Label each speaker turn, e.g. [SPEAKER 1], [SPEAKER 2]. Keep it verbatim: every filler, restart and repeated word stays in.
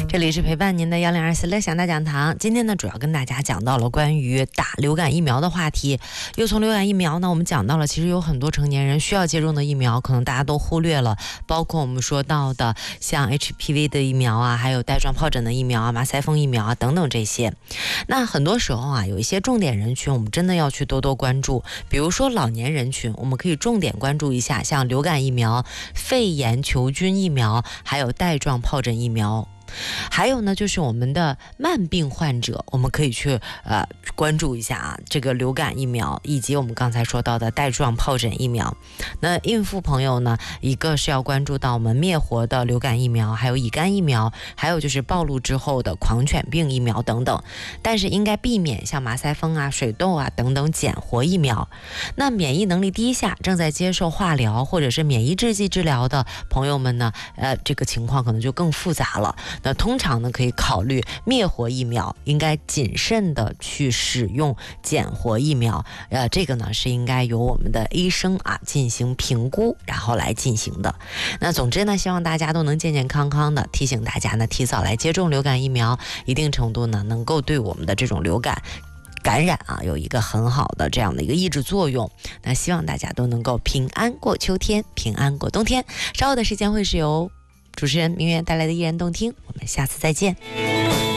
[SPEAKER 1] 这里是陪伴您的幺零二四乐享大讲堂。今天呢，主要跟大家讲到了关于打流感疫苗的话题。又从流感疫苗呢，我们讲到了，其实有很多成年人需要接种的疫苗，可能大家都忽略了，包括我们说到的像 H P V 的疫苗啊，还有带状疱疹的疫苗啊、马赛风疫苗啊等等这些。那很多时候啊，有一些重点人群，我们真的要去多多关注。比如说老年人群，我们可以重点关注一下，像流感疫苗、肺炎球菌疫苗，还有带状疱疹疫苗。还有呢，就是我们的慢病患者，我们可以去呃关注一下啊，这个流感疫苗以及我们刚才说到的带状疱疹疫苗。那孕妇朋友呢，一个是要关注到我们灭活的流感疫苗，还有乙肝疫苗，还有就是暴露之后的狂犬病疫苗等等。但是应该避免像马赛风啊、水痘啊等等减活疫苗。那免疫能力低下、正在接受化疗或者是免疫制剂治疗的朋友们呢，呃，这个情况可能就更复杂了。那通常呢，可以考虑灭活疫苗，应该谨慎的去使用减活疫苗。呃，这个呢是应该由我们的医生啊进行评估，然后来进行的。那总之呢，希望大家都能健健康康的。提醒大家呢，提早来接种流感疫苗，一定程度呢能够对我们的这种流感感染啊有一个很好的这样的一个抑制作用。那希望大家都能够平安过秋天，平安过冬天。稍后的时间会是由主持人明月带来的依然动听，我们下次再见。